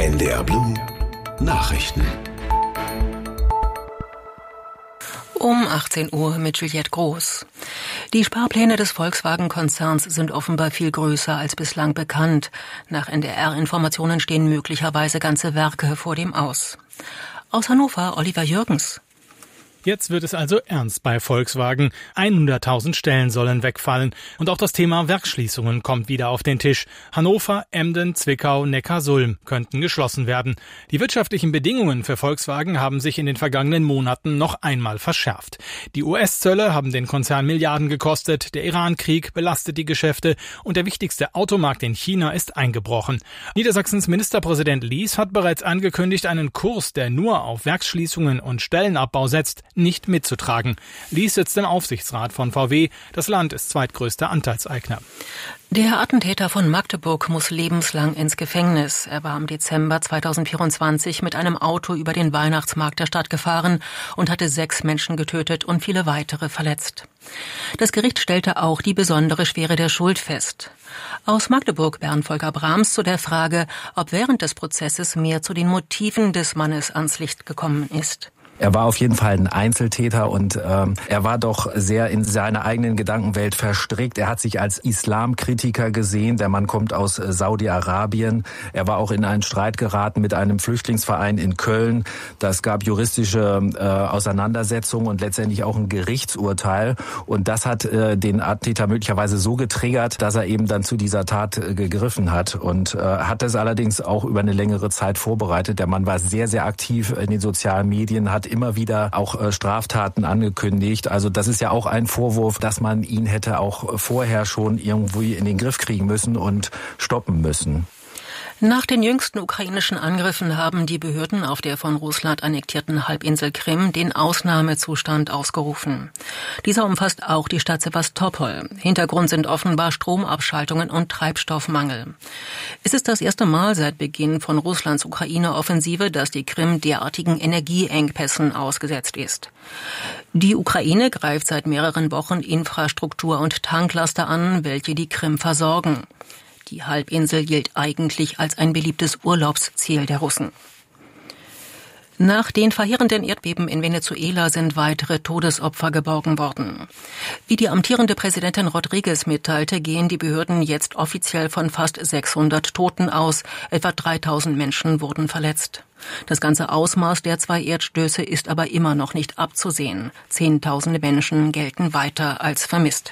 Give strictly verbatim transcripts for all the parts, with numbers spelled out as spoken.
N D R Blue Nachrichten. Um achtzehn Uhr mit Juliette Groß. Die Sparpläne des Volkswagen-Konzerns sind offenbar viel größer als bislang bekannt. Nach N D R-Informationen stehen möglicherweise ganze Werke vor dem Aus. Aus Hannover, Oliver Jürgens. Jetzt wird es also ernst bei Volkswagen. hunderttausend Stellen sollen wegfallen. Und auch das Thema Werksschließungen kommt wieder auf den Tisch. Hannover, Emden, Zwickau, Neckarsulm könnten geschlossen werden. Die wirtschaftlichen Bedingungen für Volkswagen haben sich in den vergangenen Monaten noch einmal verschärft. Die U S-Zölle haben den Konzern Milliarden gekostet, der Iran-Krieg belastet die Geschäfte und der wichtigste Automarkt in China ist eingebrochen. Niedersachsens Ministerpräsident Lies hat bereits angekündigt, einen Kurs, der nur auf Werksschließungen und Stellenabbau setzt, nicht mitzutragen. Lies sitzt im Aufsichtsrat von V W. Das Land ist zweitgrößter Anteilseigner. Der Attentäter von Magdeburg muss lebenslang ins Gefängnis. Er war im Dezember zweitausendvierundzwanzig mit einem Auto über den Weihnachtsmarkt der Stadt gefahren und hatte sechs Menschen getötet und viele weitere verletzt. Das Gericht stellte auch die besondere Schwere der Schuld fest. Aus Magdeburg Bernd Volker Brahms zu der Frage, ob während des Prozesses mehr zu den Motiven des Mannes ans Licht gekommen ist. Er war auf jeden Fall ein Einzeltäter und ähm, er war doch sehr in seiner eigenen Gedankenwelt verstrickt. Er hat sich als Islamkritiker gesehen. Der Mann kommt aus äh, Saudi-Arabien. Er war auch in einen Streit geraten mit einem Flüchtlingsverein in Köln. Das gab juristische äh, Auseinandersetzungen und letztendlich auch ein Gerichtsurteil. Und das hat äh, den Attentäter möglicherweise so getriggert, dass er eben dann zu dieser Tat äh, gegriffen hat. Und äh, hat das allerdings auch über eine längere Zeit vorbereitet. Der Mann war sehr, sehr aktiv in den sozialen Medien, hat immer wieder auch äh, Straftaten angekündigt. Also das ist ja auch ein Vorwurf, dass man ihn hätte auch vorher schon irgendwie in den Griff kriegen müssen und stoppen müssen. Nach den jüngsten ukrainischen Angriffen haben die Behörden auf der von Russland annektierten Halbinsel Krim den Ausnahmezustand ausgerufen. Dieser umfasst auch die Stadt Sewastopol. Hintergrund sind offenbar Stromabschaltungen und Treibstoffmangel. Es ist das erste Mal seit Beginn von Russlands Ukraine-Offensive, dass die Krim derartigen Energieengpässen ausgesetzt ist. Die Ukraine greift seit mehreren Wochen Infrastruktur und Tanklaster an, welche die Krim versorgen. Die Halbinsel gilt eigentlich als ein beliebtes Urlaubsziel der Russen. Nach den verheerenden Erdbeben in Venezuela sind weitere Todesopfer geborgen worden. Wie die amtierende Präsidentin Rodriguez mitteilte, gehen die Behörden jetzt offiziell von fast sechshundert Toten aus. Etwa dreitausend Menschen wurden verletzt. Das ganze Ausmaß der zwei Erdstöße ist aber immer noch nicht abzusehen. Zehntausende Menschen gelten weiter als vermisst.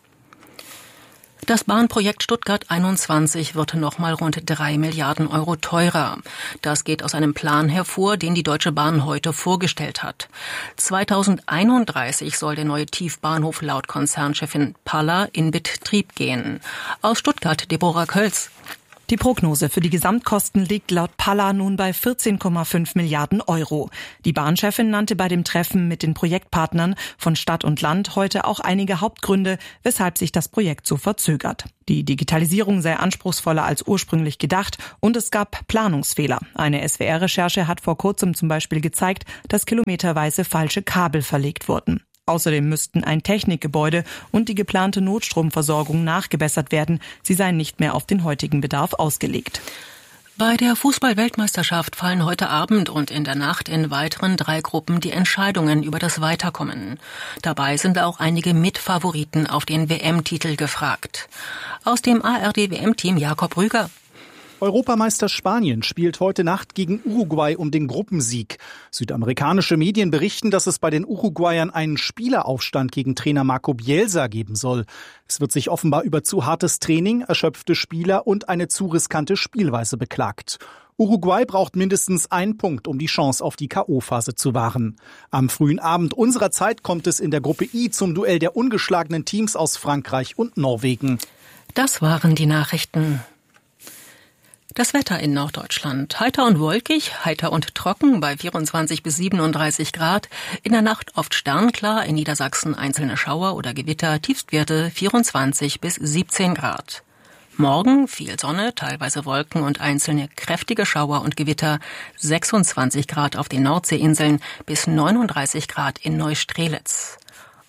Das Bahnprojekt Stuttgart einundzwanzig wird nochmal rund drei Milliarden Euro teurer. Das geht aus einem Plan hervor, den die Deutsche Bahn heute vorgestellt hat. zweitausendeinunddreißig soll der neue Tiefbahnhof laut Konzernchefin Palla in Betrieb gehen. Aus Stuttgart, Deborah Kölz. Die Prognose für die Gesamtkosten liegt laut Palla nun bei vierzehn Komma fünf Milliarden Euro. Die Bahnchefin nannte bei dem Treffen mit den Projektpartnern von Stadt und Land heute auch einige Hauptgründe, weshalb sich das Projekt so verzögert. Die Digitalisierung sei anspruchsvoller als ursprünglich gedacht und es gab Planungsfehler. Eine S W R-Recherche hat vor kurzem zum Beispiel gezeigt, dass kilometerweise falsche Kabel verlegt wurden. Außerdem müssten ein Technikgebäude und die geplante Notstromversorgung nachgebessert werden. Sie seien nicht mehr auf den heutigen Bedarf ausgelegt. Bei der Fußball-Weltmeisterschaft fallen heute Abend und in der Nacht in weiteren drei Gruppen die Entscheidungen über das Weiterkommen. Dabei sind auch einige Mitfavoriten auf den W M-Titel gefragt. Aus dem A R D-W M-Team Jakob Rüger. Europameister Spanien spielt heute Nacht gegen Uruguay um den Gruppensieg. Südamerikanische Medien berichten, dass es bei den Uruguayern einen Spieleraufstand gegen Trainer Marco Bielsa geben soll. Es wird sich offenbar über zu hartes Training, erschöpfte Spieler und eine zu riskante Spielweise beklagt. Uruguay braucht mindestens einen Punkt, um die Chance auf die K O-Phase zu wahren. Am frühen Abend unserer Zeit kommt es in der Gruppe I zum Duell der ungeschlagenen Teams aus Frankreich und Norwegen. Das waren die Nachrichten. Das Wetter in Norddeutschland. Heiter und wolkig, heiter und trocken bei vierundzwanzig bis siebenunddreißig Grad. In der Nacht oft sternklar, in Niedersachsen einzelne Schauer oder Gewitter, Tiefstwerte vierundzwanzig bis siebzehn Grad. Morgen viel Sonne, teilweise Wolken und einzelne kräftige Schauer und Gewitter, sechsundzwanzig Grad auf den Nordseeinseln bis neununddreißig Grad in Neustrelitz.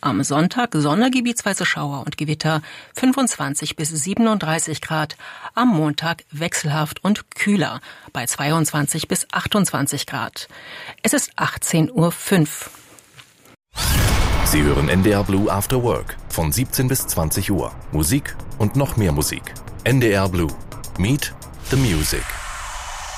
Am Sonntag Sonne, gebietsweise Schauer und Gewitter, fünfundzwanzig bis siebenunddreißig Grad. Am Montag wechselhaft und kühler, bei zweiundzwanzig bis achtundzwanzig Grad. Es ist achtzehn Uhr fünf. Sie hören N D R Blue After Work von siebzehn bis zwanzig Uhr. Musik und noch mehr Musik. N D R Blue. Meet the Music.